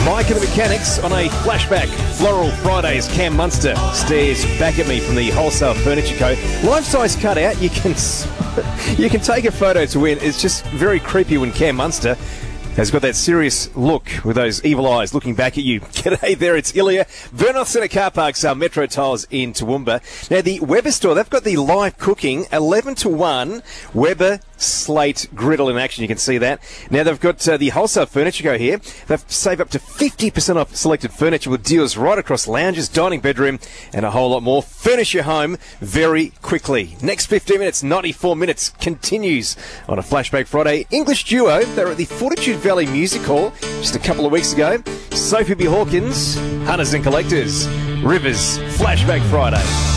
Mike and the Mechanics on a flashback. Floral Fridays. Cam Munster stares back at me from the Wholesale Furniture Co. Life-size cutout. You can take a photo to win. It's just very creepy when Cam Munster has got that serious look with those evil eyes looking back at you. G'day there, it's Ilya. Vernoth Centre Car Parks, Metro Tiles in Toowoomba. Now, the Weber store, they've got the live cooking, 11-1, Weber Slate Griddle in action. You can see that. Now, they've got the Wholesale Furniture Co here. They've saved up to 50% off selected furniture with deals right across lounges, dining bedroom, and a whole lot more. Furnish your home very quickly. Next 15 minutes, 94 minutes continues on a Flashback Friday. English duo, they're at the Fortitude Valley Music Hall just a couple of weeks ago. Sophie B. Hawkins, Hunters and Collectors, Rivers, Flashback Friday.